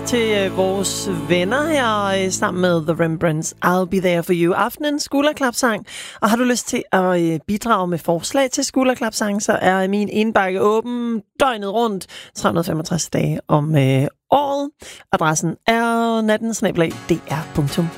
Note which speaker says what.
Speaker 1: til vores venner her sammen med The Rembrandts. I'll Be There For You. Aftenens skulderklapsang. Og har du lyst til at bidrage med forslag til skulderklapsang, så er min indbakke åben døgnet rundt 365 dage om året. Adressen er natten@dr.dk.